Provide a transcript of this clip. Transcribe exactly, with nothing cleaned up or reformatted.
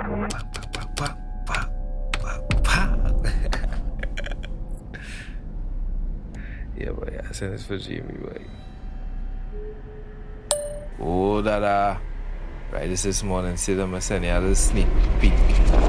Yeah, boy, I send this for Jimmy, boy. Oh, da da. Right, this is morning. See them, I send you a little sneak peek.